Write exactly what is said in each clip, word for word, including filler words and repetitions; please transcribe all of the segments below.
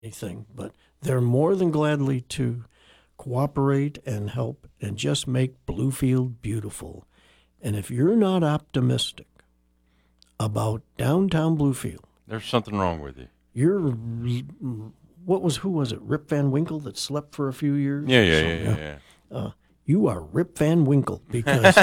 anything, but they're more than gladly to cooperate and help and just make Bluefield beautiful. And if you're not optimistic about downtown Bluefield, there's something wrong with you. You're what was who was it? Rip Van Winkle that slept for a few years? Yeah, yeah, so, yeah, yeah. yeah. Uh, you are Rip Van Winkle because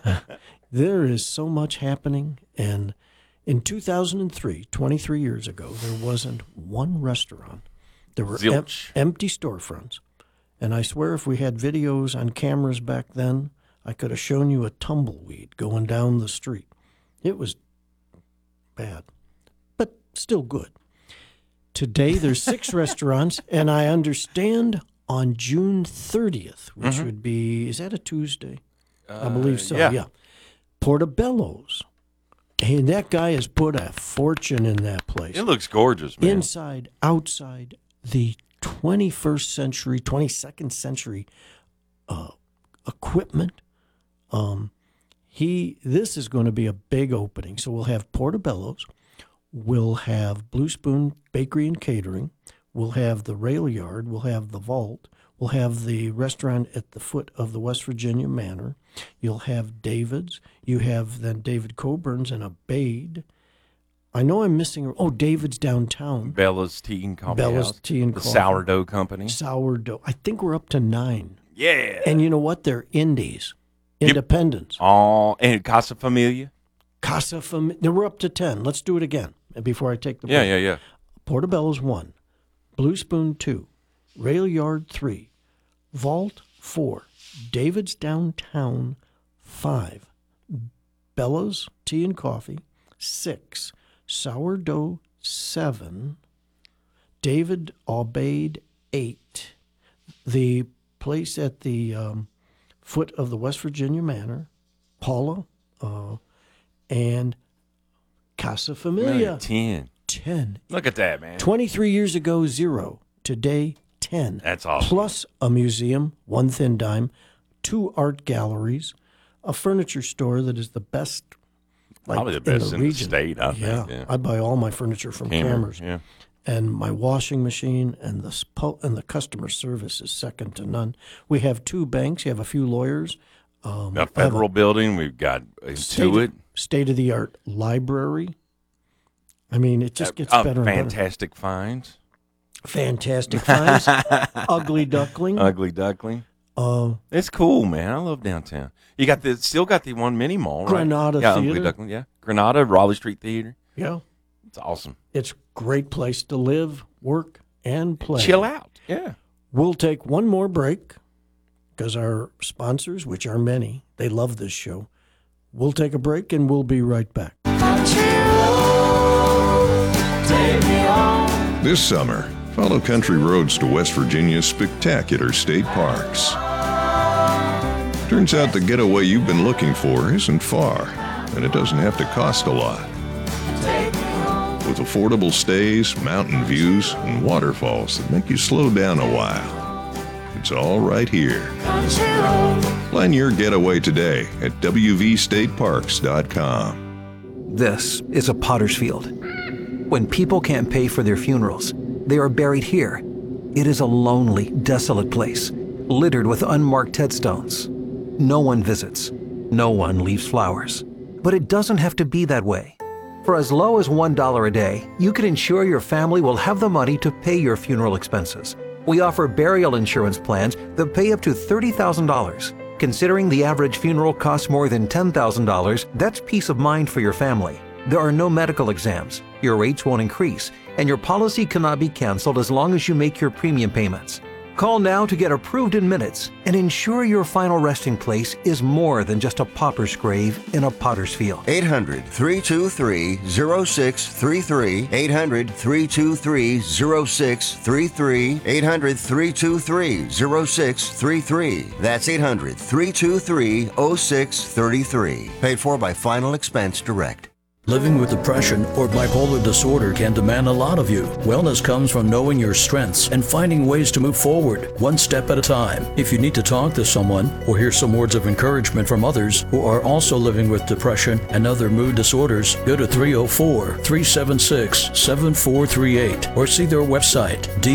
there is so much happening. And in two thousand three, twenty-three years ago, there wasn't one restaurant. There were em- empty storefronts. And I swear if we had videos on cameras back then, I could have shown you a tumbleweed going down the street. It was bad, but still good. Today there's six restaurants, and I understand on June thirtieth, which mm-hmm. would be, is that a Tuesday? Uh, I believe so, yeah. yeah. Portobello's. And that guy has put a fortune in that place. It looks gorgeous, man. Inside, outside, the twenty-first century, twenty-second century uh, equipment. Um, he. This is going to be a big opening. So we'll have Portobello's. We'll have Blue Spoon Bakery and Catering. We'll have the Rail Yard. We'll have the Vault. We'll have the restaurant at the foot of the West Virginia Manor. You'll have David's. You have then David Coburn's and Abade. I know I'm missing. Oh, David's downtown. Bella's Tea and Coffee Bella's House. Tea and the Coffee. Sourdough Company. Sourdough. I think we're up to nine. Yeah. And you know what? They're indies. Independents. Oh, and Casa Familia. Casa Familia. No, we're up to ten. Let's do it again before I take the break. Yeah, yeah, yeah. Portobello's one. Blue Spoon two. Rail Yard three. Vault four. David's Downtown five. Bella's Tea and Coffee six. Sourdough seven. David Abade eight. The place at the um, foot of the West Virginia Manor, Paula, uh, and Casa Familia. ten. ten. Look at that, man. twenty-three years ago, zero. Today, ten. That's awesome. Plus a museum, one thin dime, two art galleries, a furniture store that is the best. Like, Probably the best in the, in the state, I yeah. think. Yeah. I buy all my furniture from Cameras. Yeah. And my washing machine and the spo- and the customer service is second to none. We have two banks. You have a few lawyers. Um, a federal a building. We've got Intuit. State of the art library. I mean, it just gets uh, better and fantastic better. finds. Fantastic finds. Ugly Duckling. Ugly Duckling. Uh, it's cool, man. I love downtown. You got the still got the one mini mall, right? Granada yeah, Theater. Ugly Duckling, yeah. Granada, Raleigh Street Theater. Yeah. It's awesome. It's a great place to live, work, and play. Chill out. Yeah. We'll take one more break because our sponsors, which are many, they love this show. We'll take a break and we'll be right back. This summer, follow country roads to West Virginia's spectacular state parks. Turns out the getaway you've been looking for isn't far, and it doesn't have to cost a lot. With affordable stays, mountain views, and waterfalls that make you slow down a while. It's all right here. Plan your getaway today at w v state parks dot com. This is a potter's field. When people can't pay for their funerals, they are buried here. It is a lonely, desolate place, littered with unmarked headstones. No one visits. No one leaves flowers. But it doesn't have to be that way. For as low as one dollar a day, you can ensure your family will have the money to pay your funeral expenses. We offer burial insurance plans that pay up to thirty thousand dollars. Considering the average funeral costs more than ten thousand dollars, that's peace of mind for your family. There are no medical exams, your rates won't increase, and your policy cannot be canceled as long as you make your premium payments. Call now to get approved in minutes and ensure your final resting place is more than just a pauper's grave in a potter's field. eight hundred, three two three, zero six three three. eight hundred, three two three, zero six three three. eight hundred, three two three, zero six three three. That's eight hundred, three two three, zero six three three. Paid for by Final Expense Direct. Living with depression or bipolar disorder can demand a lot of you. Wellness comes from knowing your strengths and finding ways to move forward, one step at a time. If you need to talk to someone or hear some words of encouragement from others who are also living with depression and other mood disorders, go to three oh four, three seven six, seven four three eight or see their website,